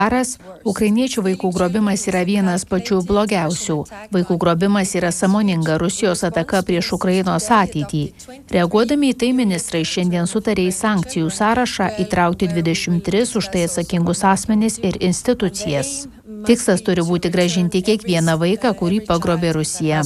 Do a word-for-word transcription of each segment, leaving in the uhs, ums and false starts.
Karas, ukrainiečių vaikų grobimas yra vienas pačių blogiausių. Vaikų grobimas yra sąmoninga Rusijos ataka prieš Ukrainos ateitį. Reaguodami į tai, ministrai šiandien sutarė į sankcijų sąrašą įtraukti dvidešimt tris už tai atsakingus asmenis ir institucijas. Tikslas turi būti grąžinti kiekvieną vaiką, kurį pagrobė Rusija.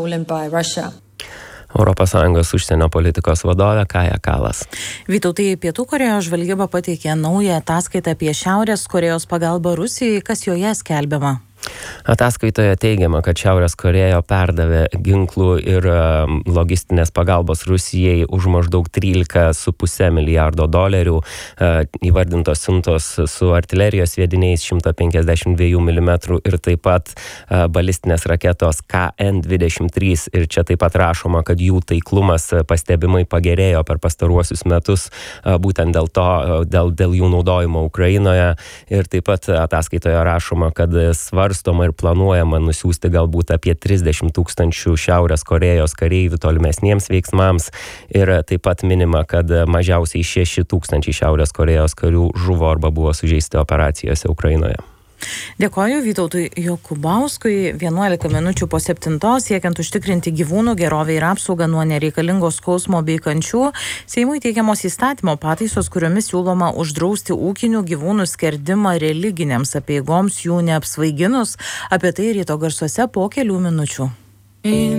Europos Sąjungos užsienio politikos vadovė Kaja Kalas. Vytautai, Pietų Korėjos žvalgyba pateikė naują ataskaitą apie Šiaurės Korėjos pagalbą Rusijai, kas joje skelbiama. Ataskaitoje teigiama, kad Šiaurės Korėja perdavė ginklų ir logistinės pagalbos Rusijai už maždaug trylika su puse milijardo dolerių, įvardintos siuntos su artilerijos sviediniais šimtas penkiasdešimt dviejų milimetrų ir taip pat balistinės raketos K N dvidešimt trys. Ir čia taip pat rašoma, kad jų taiklumas pastebimai pagerėjo per pastaruosius metus, būtent dėl to, dėl, dėl jų naudojimo Ukrainoje. Ir taip pat ataskaitoje rašoma, kad svarstoma ir planuojama nusiųsti galbūt apie trisdešimt tūkstančių Šiaurės Korėjos kareivių tolimesniems veiksmams. Ir taip pat minima, kad mažiausiai šeši tūkstančiai Šiaurės Korėjos karių žuvo arba buvo sužeisti operacijose Ukrainoje. Dėkoju Vytautui Jokubauskui. vienuolika minučių po septintos, siekiant užtikrinti gyvūnų gerovę ir apsaugą nuo nereikalingo skausmo bei kančių, Seimui teikiamos įstatymo pataisos, kuriomis siūloma uždrausti ūkinių gyvūnų skerdimą religinėms apeigoms jų neapsvaiginus. Apie tai ryto garsuose po kelių minučių.